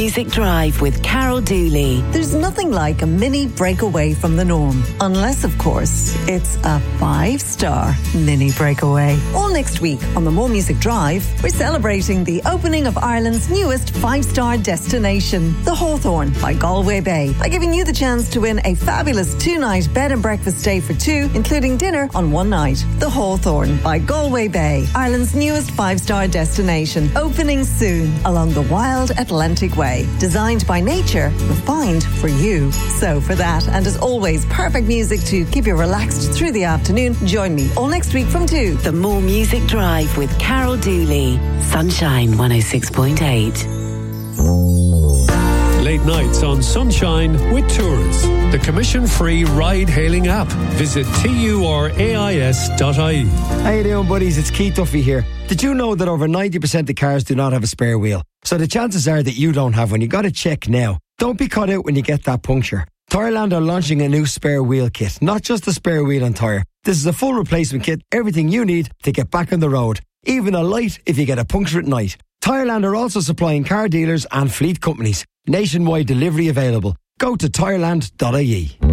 Music Drive with Carol Dooley. There's nothing like a mini breakaway from the norm. Unless, of course, it's a 5-star mini breakaway. All next week on the More Music Drive, we're celebrating the opening of Ireland's newest 5-star destination, the Hawthorn by Galway Bay, by giving you the chance to win a fabulous 2-night bed and breakfast stay for 2, including dinner on 1 night. The Hawthorn by Galway Bay, Ireland's newest 5-star destination, opening soon along the wild Atlantic Way. Designed by nature, refined for you. So for that, and as always, perfect music to keep you relaxed through the afternoon, join me all next week from 2. The More Music Drive with Carol Dooley. Sunshine 106.8. Late nights on Sunshine with Tours, the commission-free ride-hailing app. Visit turais.ie. How you doing, buddies? It's Keith Duffy here. Did you know that over 90% of cars do not have a spare wheel? So the chances are that you don't have one. You got to check now. Don't be caught out when you get that puncture. Tyreland are launching a new spare wheel kit, not just a spare wheel and tyre. This is a full replacement kit, everything you need to get back on the road. Even a light if you get a puncture at night. Tyreland are also supplying car dealers and fleet companies. Nationwide delivery available. Go to tyreland.ie.